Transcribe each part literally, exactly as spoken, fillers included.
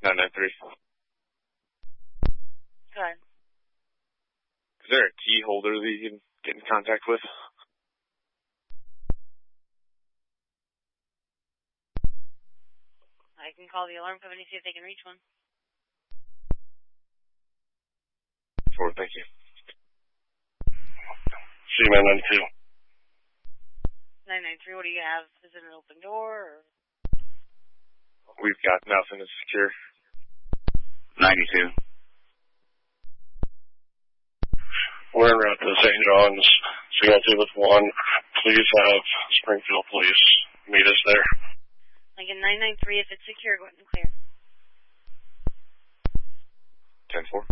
nine nine three. Go ahead. Is there a key holder that you can get in contact with? I can call the alarm company, see if they can reach one. Four, thank you. C-Man ninety-two. nine nine three, what do you have? Is it an open door, or? We've got nothing to secure. ninety-two. We're en route to Saint John's. Signal two with one. Please have Springfield Police meet us there. Again, nine nine three, if it's secure, go ahead and clear. ten four.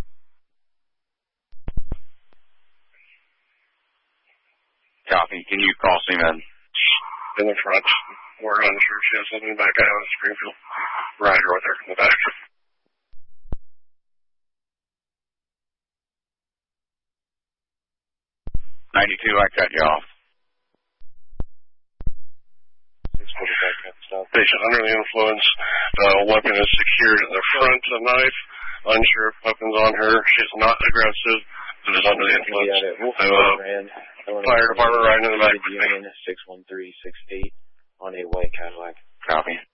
Copy. Can you cross him in? In the front. We're unsure if she has something back out of Springfield. Rider with her in the back. ninety-two, I cut you off. Patient under the influence. Uh, weapon is secured in the front, a knife. Unsure if weapon's on her. She's not aggressive, but is under the influence. Uh, fire department right in the back. six one three six eight on a white Cadillac. Copy.